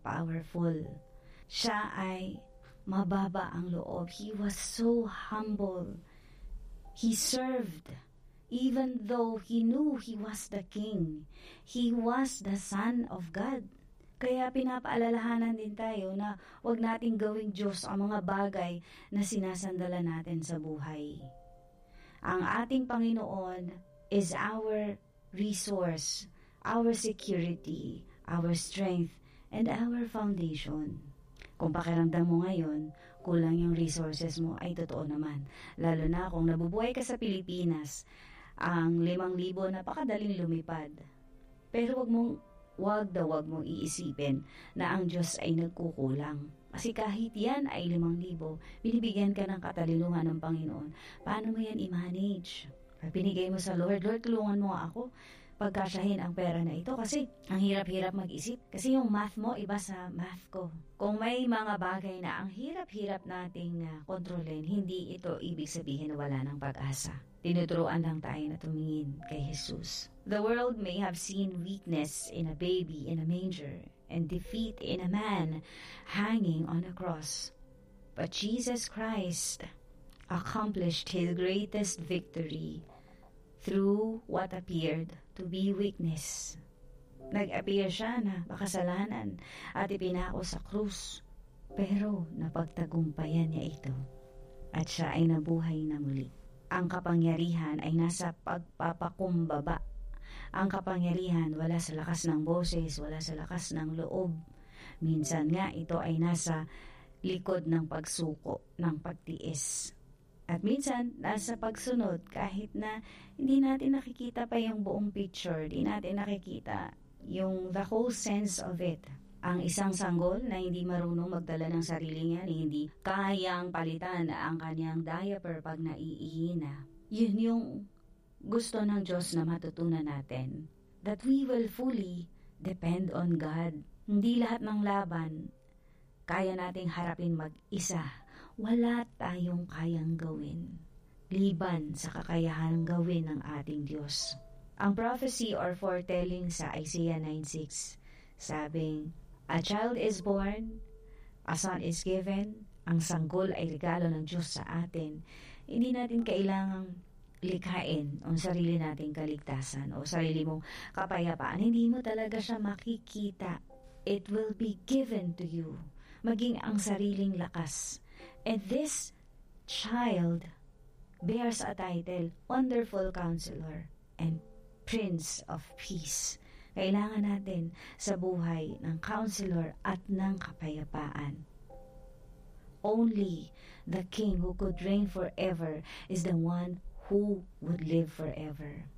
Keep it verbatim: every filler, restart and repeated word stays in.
powerful. Siya ay mababa ang loob. He was so humble. He served even though he knew he was the king. He was the Son of God. Kaya pinapaalalahanan din tayo na huwag nating gawing Diyos ang mga bagay na sinasandala natin sa buhay. Ang ating Panginoon is our resource, our security, our strength, and our foundation. Kung pakiramdam mo ngayon, kulang yung resources mo, ay totoo naman. Lalo na kung nabubuhay ka sa Pilipinas, ang limang libo napakadaling lumipad. Pero wag mong, wag daw wag mong iisipin na ang Diyos ay nagkukulang. Kasi kahit yan ay limang libo, binibigyan ka ng katalungan ng Panginoon. Paano mo yan i-manage? Pinigay mo sa Lord, Lord, tulungan mo ako pagkasyahin ang pera na ito kasi ang hirap-hirap mag-isip. Kasi yung math mo iba sa math ko. Kung may mga bagay na ang hirap-hirap nating uh, kontrolin, hindi ito ibig sabihin na wala ng pag-asa. Tinuturuan lang tayo na tumingin kay Jesus. The world may have seen weakness in a baby in a manger and defeat in a man hanging on a cross. But Jesus Christ accomplished His greatest victory through what appeared to be weakness. Nag-appear siya na makasalanan at ipinako sa krus. Pero napagtagumpayan niya ito at siya ay nabuhay na muli. Ang kapangyarihan ay nasa pagpapakumbaba. Ang kapangyarihan wala sa lakas ng boses, wala sa lakas ng loob. Minsan nga ito ay nasa likod ng pagsuko, ng pagtiis. At minsan, nasa pagsunod kahit na hindi natin nakikita pa yung buong picture, hindi natin nakikita yung the whole sense of it. Ang isang sanggol na hindi marunong magdala ng sarili niya, hindi kayang palitan ang kanyang diaper pag naiihi na. Yun yung gusto ng Diyos na matutunan natin. That we will fully depend on God. Hindi lahat ng laban kaya nating harapin mag-isa. Wala tayong kayang gawin liban sa kakayahan gawin ng ating Diyos. Ang prophecy or foretelling sa Isaiah nine six, sabing, a child is born, a son is given, ang sanggol ay regalo ng Diyos sa atin. Hindi natin kailangang likhain ang sarili nating kaligtasan o sarili mong kapayapaan. Hindi mo talaga siya makikita. It will be given to you. Maging ang sariling lakas. And this child bears a title, Wonderful Counselor and Prince of Peace. Kailangan natin sa buhay ng counselor at ng kapayapaan. Only the King who could reign forever is the one who would live forever.